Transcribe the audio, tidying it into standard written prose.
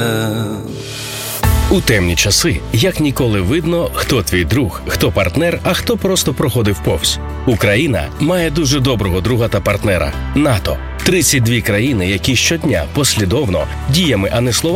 У темні часи як ніколи видно, хто твій друг, хто партнер, а хто просто проходив повз. Україна має дуже доброго друга та партнера – НАТО. 32 країни, які щодня послідовно, діями, а не словами,